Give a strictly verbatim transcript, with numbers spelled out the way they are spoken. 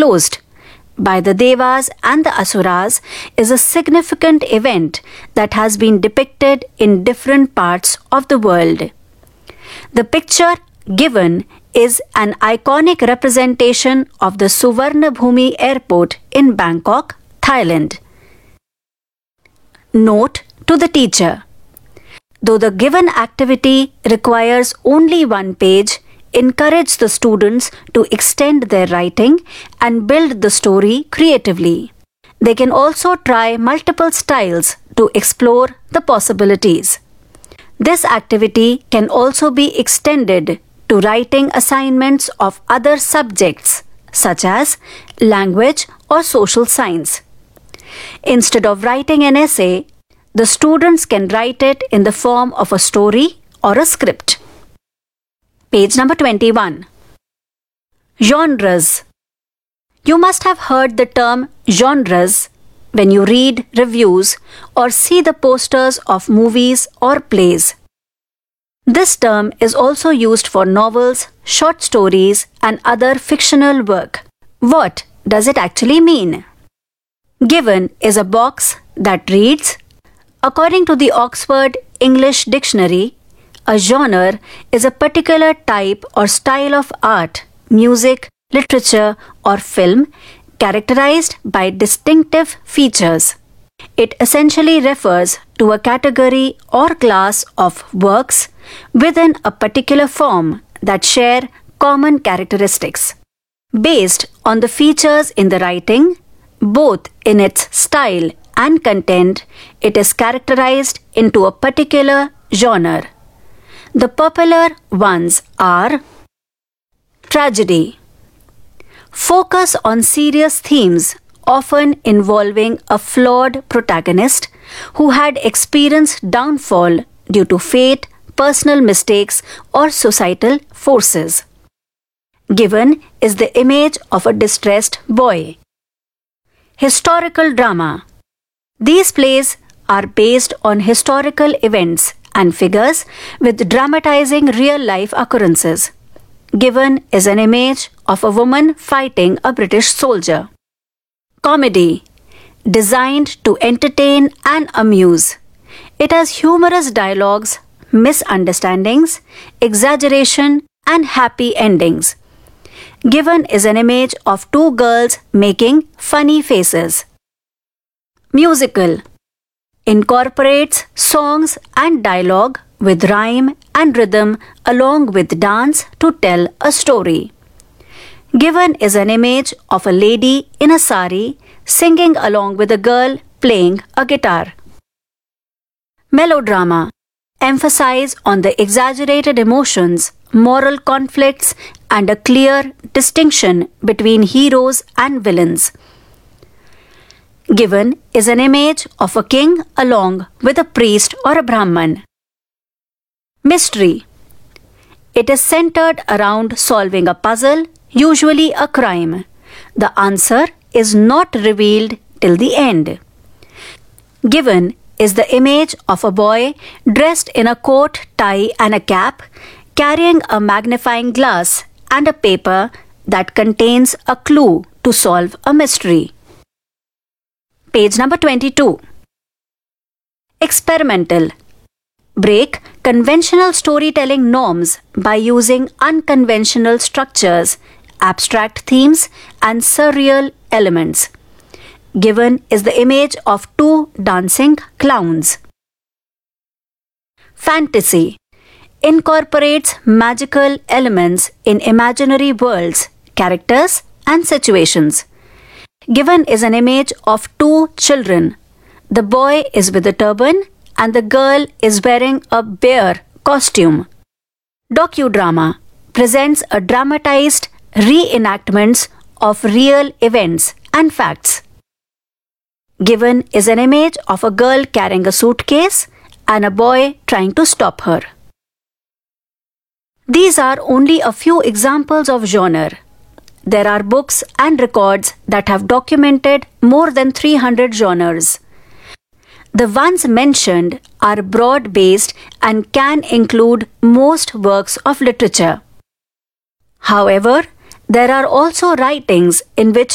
closed by the Devas and the Asuras is a significant event that has been depicted in different parts of the world. The picture given is an iconic representation of the Suvarnabhumi Airport in Bangkok, Thailand. Note to the teacher: though the given activity requires only one page, encourage the students to extend their writing and build the story creatively. They can also try multiple styles to explore the possibilities. This activity can also be extended to writing assignments of other subjects such as language or social science. Instead of writing an essay, the students can write it in the form of a story or a script. Page number twenty-one. Genres. You must have heard the term genres when you read reviews or see the posters of movies or plays. This term is also used for novels, short stories, and other fictional work. What does it actually mean? Given is a box that reads, according to the Oxford English Dictionary, a genre is a particular type or style of art, music, literature, or film characterized by distinctive features. It essentially refers to a category or class of works within a particular form that share common characteristics. Based on the features in the writing, both in its style and content, it is characterized into a particular genre. The popular ones are tragedy. Focus on serious themes, often involving a flawed protagonist who had experienced downfall due to fate, personal mistakes, or societal forces. Given is the image of a distressed boy. Historical drama. These plays are based on historical events and figures with dramatizing real-life occurrences. Given is an image of a woman fighting a British soldier. Comedy. Designed to entertain and amuse. It has humorous dialogues, misunderstandings, exaggeration, and happy endings. Given is an image of two girls making funny faces. Musical. Incorporates songs and dialogue with rhyme and rhythm along with dance to tell a story. Given is an image of a lady in a sari singing along with a girl playing a guitar. Melodrama. Emphasize on the exaggerated emotions, moral conflicts, and a clear distinction between heroes and villains. Given is an image of a king along with a priest or a Brahman. Mystery. It is centered around solving a puzzle, usually a crime. The answer is not revealed till the end. Given is the image of a boy dressed in a coat, tie, and a cap, carrying a magnifying glass and a paper that contains a clue to solve a mystery. Page number twenty-two. Experimental. Break conventional storytelling norms by using unconventional structures, abstract themes, and surreal elements. Given is the image of two dancing clowns. Fantasy. Incorporates magical elements in imaginary worlds, characters, and situations. Given is an image of two children. The boy is with a turban and the girl is wearing a bear costume. Docudrama presents a dramatized reenactments of real events and facts. Given is an image of a girl carrying a suitcase and a boy trying to stop her. These are only a few examples of genre. There are books and records that have documented more than three hundred genres. The ones mentioned are broad-based and can include most works of literature. However, there are also writings in which